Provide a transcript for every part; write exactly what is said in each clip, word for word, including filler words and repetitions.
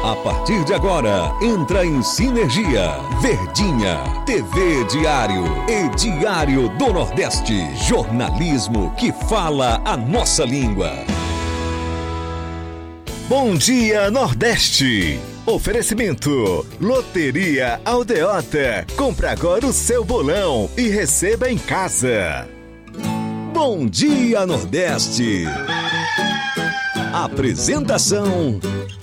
A partir de agora, entra em Sinergia, Verdinha, T V Diário e Diário do Nordeste. Jornalismo que fala a nossa língua. Bom dia, Nordeste. Oferecimento, Loteria Aldeota. Compra agora o seu bolão e receba em casa. Bom dia, Nordeste. Apresentação: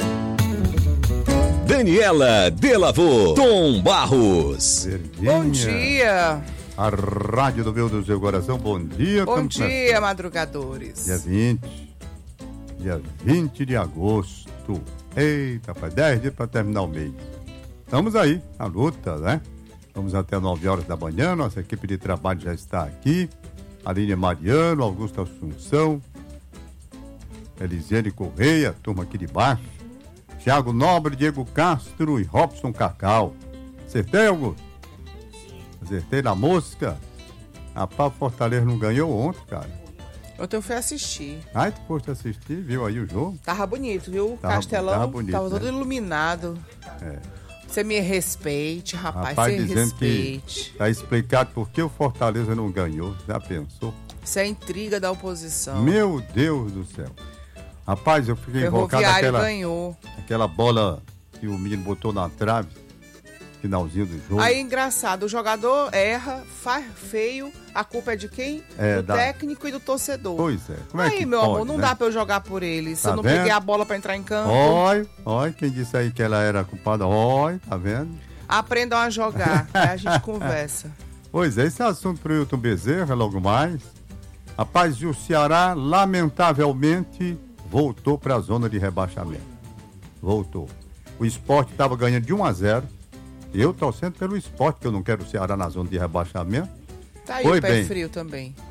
Daniela Delavô, Tom Barros. Verdinha. Bom dia. A rádio do meu do seu coração, bom dia. Bom Estamos dia, na... madrugadores. Dia vinte. Dia vinte de agosto. Eita, rapaz, dez dias para terminar o mês. Estamos aí, na luta, né? Vamos até nove horas da manhã, nossa equipe de trabalho já está aqui. Aline Mariano, Augusto Assunção, Elisiane Correia, turma aqui de baixo. Thiago Nobre, Diego Castro e Robson Cacau. Acertei, Augusto? Acertei na mosca. Rapaz, o Fortaleza não ganhou ontem, cara. Ontem eu fui assistir. Ai, tu foste assistir, viu aí o jogo? Tava bonito, viu? O Tava- Castelão tava bonito, tava né? todo iluminado. É. Você me respeite, rapaz. Rapaz, Você dizendo respeite. que tá explicado por que o Fortaleza não ganhou. Já pensou? Isso é intriga da oposição. Meu Deus do céu. Rapaz, eu fiquei invocado Ferroviário naquela ganhou. aquela bola que o menino botou na trave, finalzinho do jogo. Aí, engraçado, o jogador erra, faz feio, a culpa é de quem? É, do da- técnico e do torcedor. Pois é. Como é Aí, que meu pode, amor, não né? dá pra eu jogar por ele. Se Tá eu não vendo? peguei a bola pra entrar em campo, Olha, olha, quem disse aí que ela era culpada? Olha, tá vendo? aprendam a jogar. Aí a gente conversa. Pois é, esse é assunto pro Hilton Bezerra, logo mais. Rapaz, e o Ceará, lamentavelmente, voltou para a zona de rebaixamento. Voltou. O Sport estava ganhando de um a zero. Eu torcendo pelo Sport, que eu não quero o Ceará na zona de rebaixamento. Tá aí Foi o pé bem. frio também.